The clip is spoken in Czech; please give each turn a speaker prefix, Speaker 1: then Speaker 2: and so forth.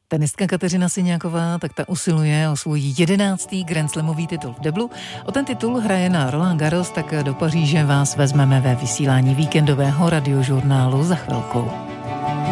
Speaker 1: Tenistka Kateřina Syňáková, tak ta usiluje o svůj 11. Grand Slamový titul v deblu. O ten titul hraje na Roland Garros, tak do Paříže vás vezmeme ve vysílání víkendového radiožurnálu za chvilku.